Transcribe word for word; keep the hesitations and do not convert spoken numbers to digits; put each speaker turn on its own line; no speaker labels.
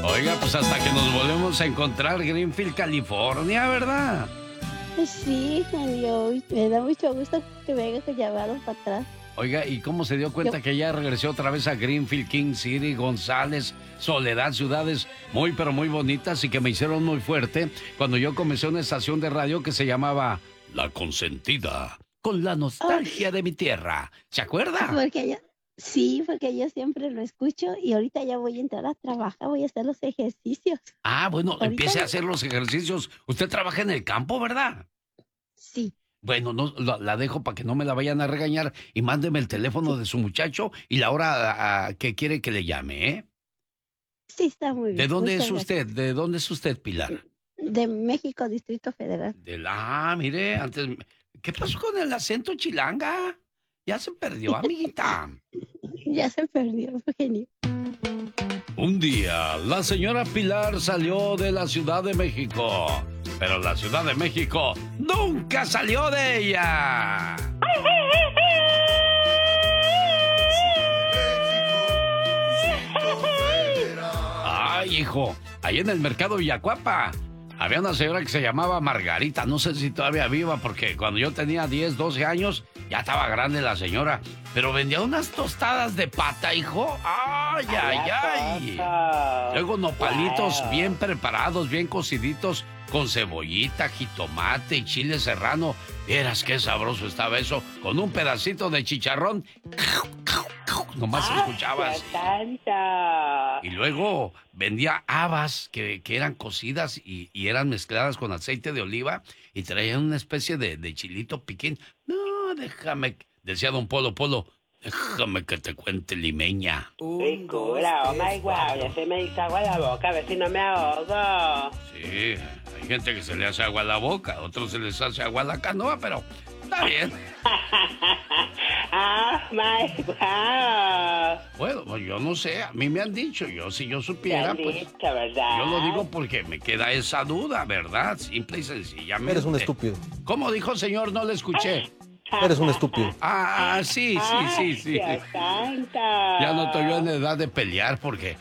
Oiga, pues hasta que nos volvemos a encontrar, Greenfield, California, ¿verdad?
Sí, genio. Me da mucho gusto que me hayas llamado para atrás.
Oiga, ¿y cómo se dio cuenta
Yo-
que ya regresó otra vez a Greenfield, King City, González, Soledad, ciudades muy pero muy bonitas y que me hicieron muy fuerte cuando yo comencé una estación de radio que se llamaba La Consentida, con la nostalgia de mi tierra? ¿Se acuerda?
Porque yo, sí, porque yo siempre lo escucho y ahorita ya voy a entrar a trabajar, voy a hacer los ejercicios.
Ah, bueno,
Ahorita
empiece a
no.
hacer los ejercicios. Usted trabaja en el campo, ¿verdad?
Sí,
Bueno, no, la, la dejo para que no me la vayan a regañar y mándeme el teléfono de su muchacho y la hora a- a que quiere que le llame, ¿eh?
sí, está muy bien.
¿De dónde es
Muchas
usted? ¿De dónde es usted, Pilar?
gracias. De México, Distrito Federal.
De la, ah, mire, antes... ¿Qué pasó con el acento chilanga? Ya se perdió, amiguita.
Ya se perdió, genio.
Un día, la señora Pilar salió de la Ciudad de México, pero la Ciudad de México nunca salió de ella. Ay, hijo, ahí en el mercado Villacuapa había una señora que se llamaba Margarita, no sé si todavía viva, porque cuando yo tenía diez, doce años, ya estaba grande la señora, pero vendía unas tostadas de pata, hijo. Ay, ay, ay. Luego nopalitos bien preparados, bien cociditos, con cebollita, jitomate y chile serrano. Vieras qué sabroso estaba eso, con un pedacito de chicharrón. Nomás escuchabas. Y luego vendía habas que, que eran cocidas y, y eran mezcladas con aceite de oliva y traían una especie de, de chilito piquín. No, déjame, decía don Polo Polo, déjame que te cuente, limeña.
Ricura, oh my wow, ya se me hizo agua la boca, a ver si no me ahogo.
Sí, hay gente que se le hace agua a la boca, a otros se les hace agua a la canoa, pero está bien.
Oh my wow.
Bueno, pues yo no sé, a mí me han dicho, yo si yo
Te
supiera,
han
pues
dicho, ¿verdad?
yo lo digo porque me queda esa duda, ¿verdad? Simple y sencillamente.
Eres un estúpido.
¿Cómo dijo, señor? No le escuché.
Eres un estúpido.
Ah, ah, sí, sí, sí, sí.
Ay, Dios santo.
Ya no estoy yo en edad de pelear porque